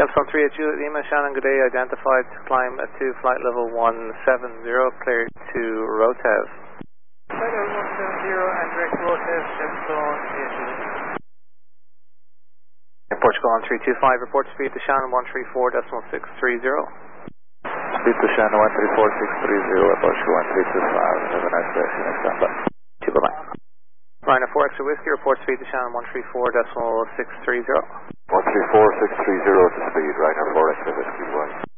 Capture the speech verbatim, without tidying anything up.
Foxtrot three eight Juliet Lima, Shannon, good day, identified to climb at two, flight level one seven zero, cleared to Rotev. Flight level one seven zero and direct Rotev, seven Dawn, eight Juliet. Portugal on three two five, report speed to Shannon one three four decimal six three zero. Speed to Shannon one three four six three zero, Portugal one three two five, have a nice day, see you next time, bye. Two, bye-bye. Rhino four Extra Whiskey, report speed to Shannon one three four decimal six three zero. one three four six three zero to speed, Rhino four Extra Whiskey one.